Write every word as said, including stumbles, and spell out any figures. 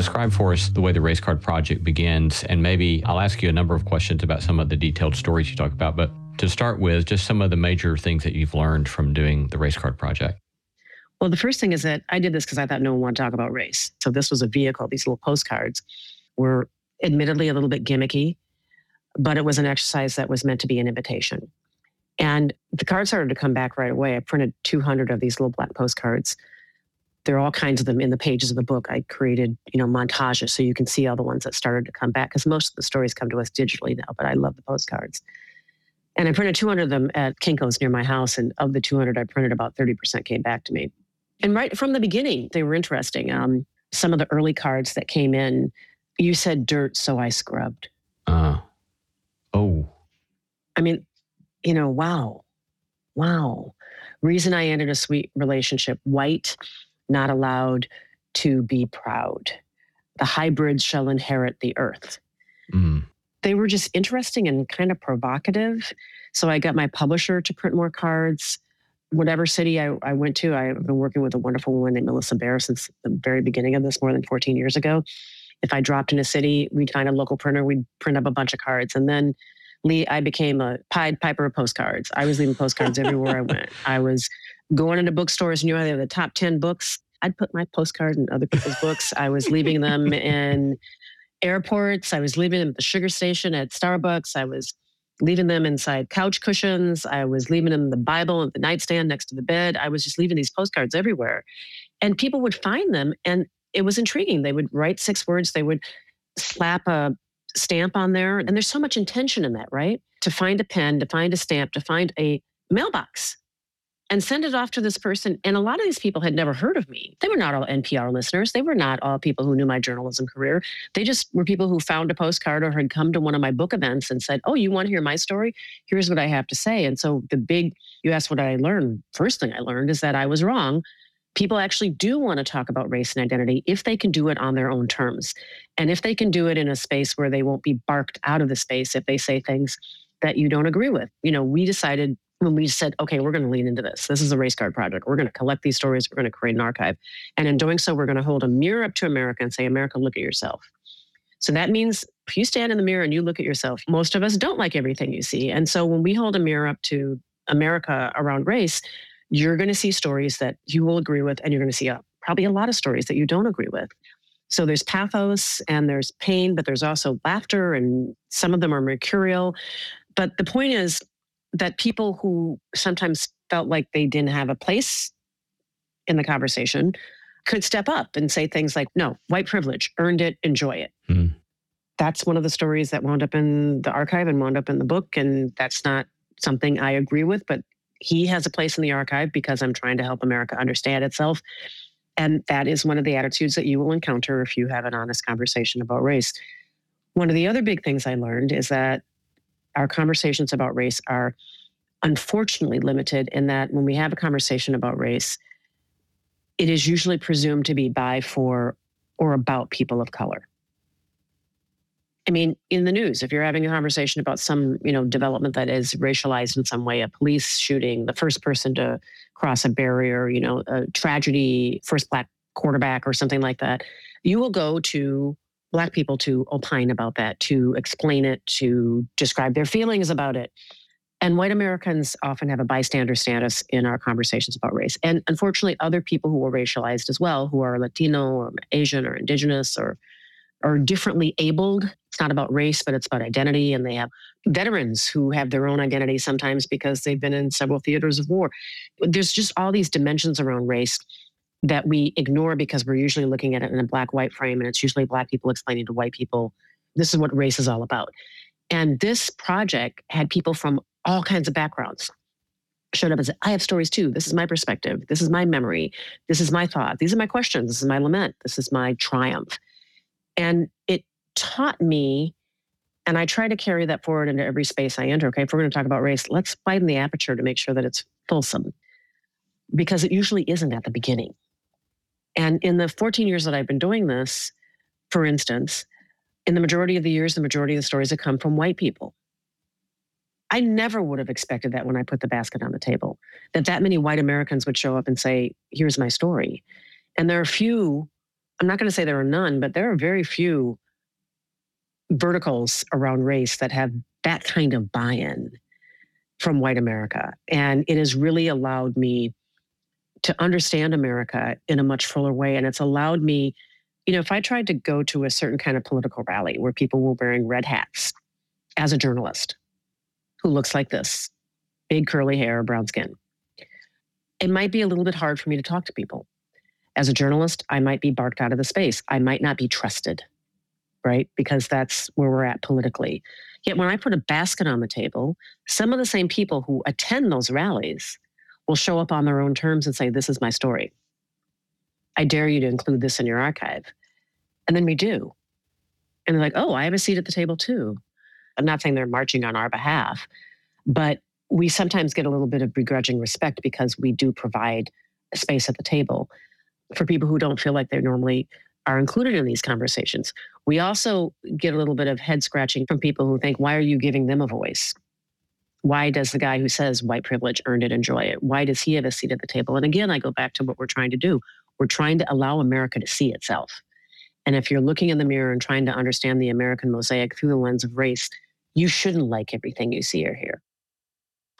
Describe for us the way the Race Card Project begins, and maybe I'll ask you a number of questions about some of the detailed stories you talk about, but to start with, just some of the major things that you've learned from doing the Race Card Project. Well, the first thing is that I did this because I thought no one wanted to talk about race. So this was a vehicle. These little postcards were admittedly a little bit gimmicky, but it was an exercise that was meant to be an invitation. And the cards started to come back right away. I printed two hundred of these little black postcards. There are all kinds of them in the pages of the book. I created, you know, montages so you can see all the ones that started to come back, because most of the stories come to us digitally now, but I love the postcards. And I printed two hundred of them at Kinko's near my house, and of the two hundred I printed, about thirty percent came back to me. And right from the beginning, they were interesting. Um, some of the early cards that came in, you said dirt, so I scrubbed. Uh, oh. I mean, you know, wow. Wow. Reason I ended a sweet relationship, white, not allowed to be proud. The hybrids shall inherit the earth. Mm. They were just interesting and kind of provocative. So I got my publisher to print more cards. Whatever city I, I went to, I've been working with a wonderful woman named Melissa Bear since the very beginning of this, more than fourteen years ago. If I dropped in a city, we'd find a local printer, we'd print up a bunch of cards. And then Lee, I became a Pied Piper of postcards. I was leaving postcards everywhere I went. I was going into bookstores, and you know, they have the top ten books. I'd put my postcard in other people's books. I was leaving them in airports. I was leaving them at the sugar station at Starbucks. I was leaving them inside couch cushions. I was leaving them the Bible at the nightstand next to the bed. I was just leaving these postcards everywhere. And people would find them, and it was intriguing. They would write six words. They would slap a stamp on there. And there's so much intention in that, right? To find a pen, to find a stamp, to find a mailbox and send it off to this person. And a lot of these people had never heard of me. They were not all N P R listeners. They were not all people who knew my journalism career. They just were people who found a postcard or had come to one of my book events and said, oh, you want to hear my story? Here's what I have to say. And so the big, you asked what I learned. First thing I learned is that I was wrong. People actually do want to talk about race and identity if they can do it on their own terms. And if they can do it in a space where they won't be barked out of the space if they say things that you don't agree with. You know, we decided when we said, okay, we're going to lean into this. This is a Race Card Project. We're going to collect these stories. We're going to create an archive. And in doing so, we're going to hold a mirror up to America and say, America, look at yourself. So that means if you stand in the mirror and you look at yourself, most of us don't like everything you see. And so when we hold a mirror up to America around race, you're going to see stories that you will agree with, and you're going to see a, probably a lot of stories that you don't agree with. So there's pathos and there's pain, but there's also laughter, and some of them are mercurial. But the point is that people who sometimes felt like they didn't have a place in the conversation could step up and say things like, no, white privilege, earned it, enjoy it. Mm. That's one of the stories that wound up in the archive and wound up in the book. And that's not something I agree with, but he has a place in the archive because I'm trying to help America understand itself. And that is one of the attitudes that you will encounter if you have an honest conversation about race. One of the other big things I learned is that our conversations about race are unfortunately limited in that when we have a conversation about race, it is usually presumed to be by, for, or about people of color. I mean, in the news, if you're having a conversation about some, you know, development that is racialized in some way, a police shooting, the first person to cross a barrier, you know, a tragedy, first Black quarterback or something like that, you will go to Black people to opine about that, to explain it, to describe their feelings about it. And white Americans often have a bystander status in our conversations about race. And unfortunately, other people who are racialized as well, who are Latino or Asian or Indigenous or are differently abled. It's not about race, but it's about identity. And they have veterans who have their own identity sometimes because they've been in several theaters of war. There's just all these dimensions around race that we ignore because we're usually looking at it in a black-white frame, and it's usually Black people explaining to white people, this is what race is all about. And this project had people from all kinds of backgrounds showed up and said, I have stories too. This is my perspective. This is my memory. This is my thought. These are my questions. This is my lament. This is my triumph. And it taught me, and I try to carry that forward into every space I enter. Okay, if we're going to talk about race, let's widen the aperture to make sure that it's fulsome, because it usually isn't at the beginning. And in the fourteen years that I've been doing this, for instance, in the majority of the years, the majority of the stories have come from white people. I never would have expected that when I put the basket on the table, that that many white Americans would show up and say, here's my story. And there are a few I'm not going to say there are none, but there are very few verticals around race that have that kind of buy-in from white America. And it has really allowed me to understand America in a much fuller way. And it's allowed me, you know, if I tried to go to a certain kind of political rally where people were wearing red hats as a journalist who looks like this, big curly hair, brown skin, it might be a little bit hard for me to talk to people. As a journalist, I might be barked out of the space. I might not be trusted, right? Because that's where we're at politically. Yet when I put a basket on the table, some of the same people who attend those rallies will show up on their own terms and say, this is my story. I dare you to include this in your archive. And then we do. And they're like, oh, I have a seat at the table too. I'm not saying they're marching on our behalf, but we sometimes get a little bit of begrudging respect because we do provide a space at the table for people who don't feel like they normally are included in these conversations. We also get a little bit of head scratching from people who think, why are you giving them a voice? Why does the guy who says white privilege earned it, enjoy it? Why does he have a seat at the table? And again, I go back to what we're trying to do. We're trying to allow America to see itself. And if you're looking in the mirror and trying to understand the American mosaic through the lens of race, you shouldn't like everything you see or hear.